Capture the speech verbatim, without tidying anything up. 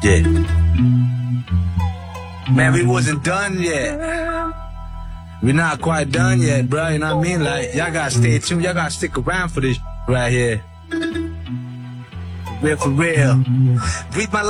Yeah. Man, we wasn't done yet. We're not quite done yet, bro. You know what I mean? Like, y'all gotta stay tuned. Y'all gotta stick around for this right here. Real for real. Breathe my life.